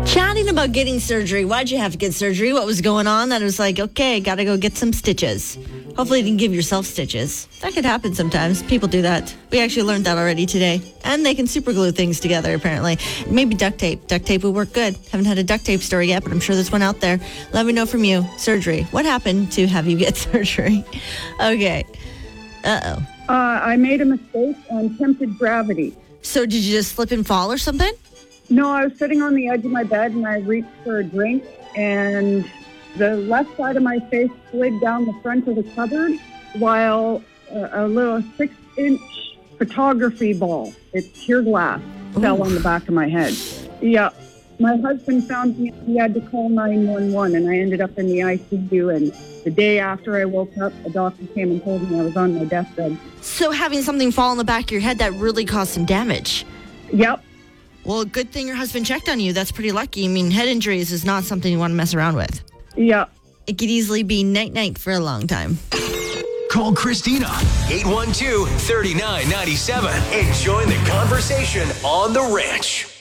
Chatting about getting surgery. Why'd you have to get surgery? What was going on? That was like, okay, gotta go get some stitches. Hopefully you didn't give yourself stitches. That could happen sometimes. People do that. We actually learned that already today. And they can super glue things together, apparently. Maybe duct tape. Duct tape would work good. Haven't had a duct tape story yet, but I'm sure there's one out there. Let me know from you. Surgery. What happened to have you get surgery? Okay. Uh-oh. I made a mistake and attempted gravity. So did you just slip and fall or something? No, I was sitting on the edge of my bed and I reached for a drink and the left side of my face slid down the front of the cupboard while a little 6-inch photography ball, it's pure glass, fell on the back of my head. Yeah. My husband found me. He had to call 911 and I ended up in the ICU. And the day after I woke up, a doctor came and told me I was on my deathbed. So having something fall on the back of your head, that really caused some damage. Yep. Well, good thing your husband checked on you. That's pretty lucky. I mean, head injuries is not something you want to mess around with. Yeah. It could easily be night-night for a long time. Call Christina, 812-3997, and join the conversation on The Ranch.